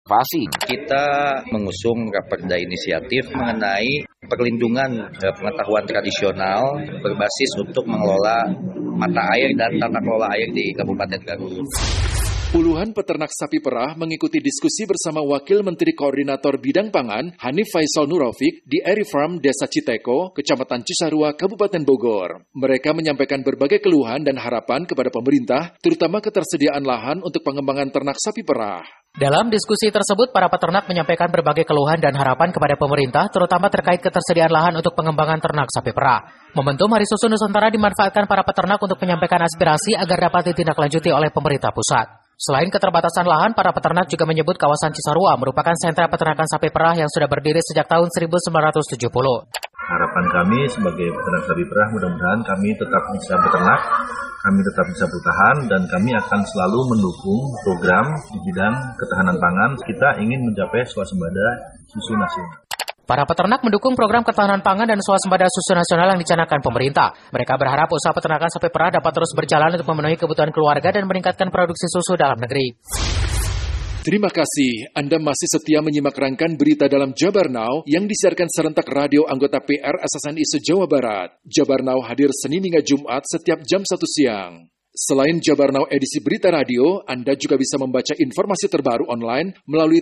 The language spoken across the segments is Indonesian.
Kita mengusung Raperda Inisiatif mengenai perlindungan pengetahuan tradisional berbasis untuk mengelola mata air dan tata kelola air di Kabupaten Garut. Puluhan peternak sapi perah mengikuti diskusi bersama Wakil Menteri Koordinator Bidang Pangan Hanif Faisal Nurofik di Eri Farm Desa Citeko, Kecamatan Cisarua, Kabupaten Bogor. Mereka menyampaikan berbagai keluhan dan harapan kepada pemerintah, terutama ketersediaan lahan untuk pengembangan ternak sapi perah. Dalam diskusi tersebut, para peternak menyampaikan berbagai keluhan dan harapan kepada pemerintah, terutama terkait ketersediaan lahan untuk pengembangan ternak sapi perah. Momentum Hari Susu Nusantara dimanfaatkan para peternak untuk menyampaikan aspirasi agar dapat ditindaklanjuti oleh pemerintah pusat. Selain keterbatasan lahan, para peternak juga menyebut kawasan Cisarua merupakan sentra peternakan sapi perah yang sudah berdiri sejak tahun 1970. Harapan kami sebagai peternak sapi perah, mudah-mudahan kami tetap bisa beternak, kami tetap bisa bertahan, dan kami akan selalu mendukung program di bidang ketahanan pangan. Kita ingin mencapai swasembada susu nasional. Para peternak mendukung program ketahanan pangan dan swasembada susu nasional yang dicanangkan pemerintah. Mereka berharap usaha peternakan sapi perah dapat terus berjalan untuk memenuhi kebutuhan keluarga dan meningkatkan produksi susu dalam negeri. Terima kasih. Anda masih setia menyimak rangkaian berita dalam Jabar Now yang disiarkan serentak radio anggota PR SSNI se-Jawa Barat. Jabar Now hadir Senin hingga Jumat setiap jam 1 siang. Selain Jabar Now edisi berita radio, Anda juga bisa membaca informasi terbaru online melalui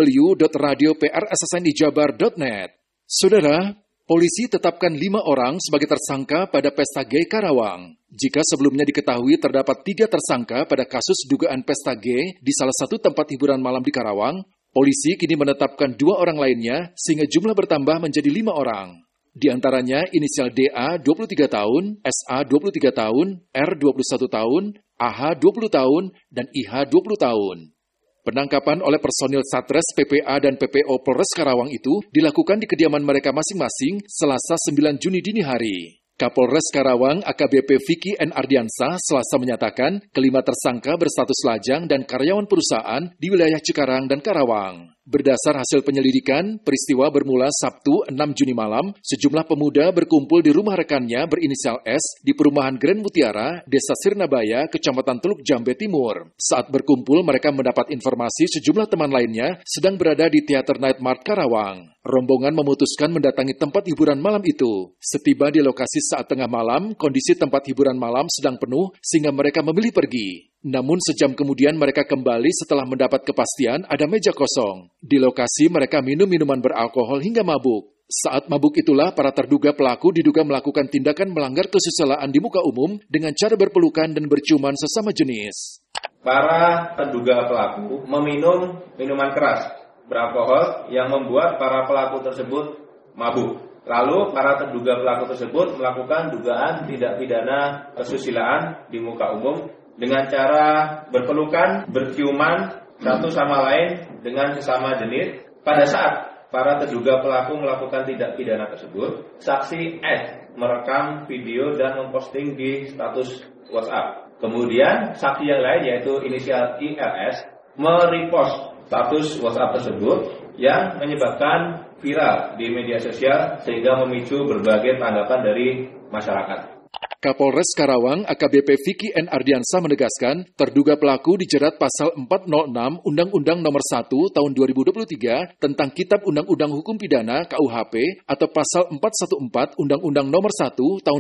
www.radioprssnijabar.net. Saudara, polisi tetapkan 5 orang sebagai tersangka pada Pesta Gay Karawang. Jika sebelumnya diketahui terdapat 3 tersangka pada kasus dugaan Pesta Gay di salah satu tempat hiburan malam di Karawang, polisi kini menetapkan 2 orang lainnya sehingga jumlah bertambah menjadi 5 orang. Di antaranya inisial DA 23 tahun, SA 23 tahun, R 21 tahun, AH 20 tahun, dan IH 20 tahun. Penangkapan oleh personil Satres, PPA, dan PPO Polres Karawang itu dilakukan di kediaman mereka masing-masing Selasa 9 Juni dini hari. Kapolres Karawang AKBP Vicky N. Ardiansah Selasa menyatakan kelima tersangka berstatus lajang dan karyawan perusahaan di wilayah Cikarang dan Karawang. Berdasar hasil penyelidikan, peristiwa bermula Sabtu 6 Juni malam, sejumlah pemuda berkumpul di rumah rekannya berinisial S di perumahan Grand Mutiara, Desa Sirnabaya, Kecamatan Teluk Jambe Timur. Saat berkumpul, mereka mendapat informasi sejumlah teman lainnya sedang berada di Teater Night Mart Karawang. Rombongan memutuskan mendatangi tempat hiburan malam itu. Setiba di lokasi saat tengah malam, kondisi tempat hiburan malam sedang penuh sehingga mereka memilih pergi. Namun sejam kemudian mereka kembali setelah mendapat kepastian ada meja kosong. Di lokasi mereka minum minuman beralkohol hingga mabuk. Saat mabuk itulah para terduga pelaku diduga melakukan tindakan melanggar kesusilaan di muka umum dengan cara berpelukan dan berciuman sesama jenis. Para terduga pelaku meminum minuman keras beralkohol yang membuat para pelaku tersebut mabuk. Lalu para terduga pelaku tersebut melakukan dugaan tindak pidana kesusilaan di muka umum dengan cara berpelukan, berciuman satu sama lain dengan sesama jenis. Pada saat para terduga pelaku melakukan tindak pidana tersebut, saksi S merekam video dan memposting di status WhatsApp. Kemudian saksi yang lain yaitu inisial IRS merepost status WhatsApp tersebut yang menyebabkan viral di media sosial sehingga memicu berbagai tanggapan dari masyarakat. Kapolres Karawang AKBP Vicky N. Ardiansah menegaskan, terduga pelaku dijerat pasal 406 Undang-Undang Nomor 1 Tahun 2023 tentang Kitab Undang-Undang Hukum Pidana KUHP atau pasal 414 Undang-Undang Nomor 1 Tahun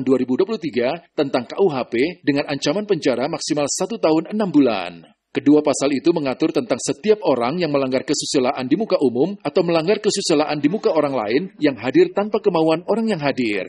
2023 tentang KUHP dengan ancaman penjara maksimal 1 tahun 6 bulan. Kedua pasal itu mengatur tentang setiap orang yang melanggar kesusilaan di muka umum atau melanggar kesusilaan di muka orang lain yang hadir tanpa kemauan orang yang hadir.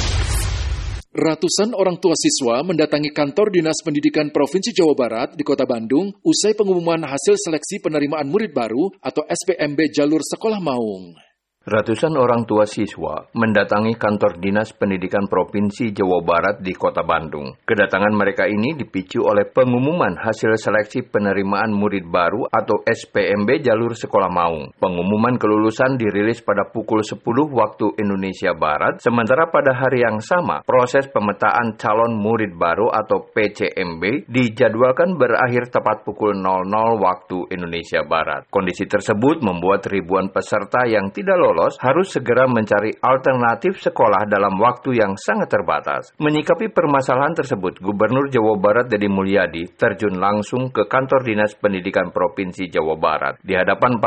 Ratusan orang tua siswa mendatangi kantor Dinas Pendidikan Provinsi Jawa Barat di Kota Bandung usai pengumuman hasil seleksi penerimaan murid baru atau SPMB jalur Sekolah Maung. Ratusan orang tua siswa mendatangi kantor Dinas Pendidikan Provinsi Jawa Barat di Kota Bandung. Kedatangan mereka ini dipicu oleh pengumuman hasil seleksi penerimaan murid baru atau SPMB jalur Sekolah Maung. Pengumuman kelulusan dirilis pada pukul 10 waktu Indonesia Barat, sementara pada hari yang sama, proses pemetaan calon murid baru atau PCMB dijadwalkan berakhir tepat pukul 00 waktu Indonesia Barat. Kondisi tersebut membuat ribuan peserta yang tidak lolos harus segera mencari alternatif sekolah dalam waktu yang sangat terbatas. Menyikapi permasalahan tersebut, Gubernur Jawa Barat Deddy Mulyadi terjun langsung ke kantor Dinas Pendidikan Provinsi Jawa Barat. Di hadapan